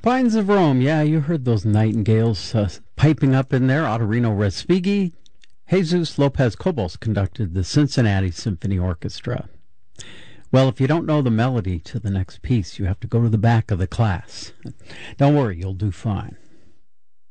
Pines of Rome, yeah, you heard those nightingales piping up in there. Ottorino Respighi, Jesus Lopez Cobos conducted the Cincinnati Symphony Orchestra. Well, if you don't know the melody to the next piece, you have to go to the back of the class. Don't worry, you'll do fine.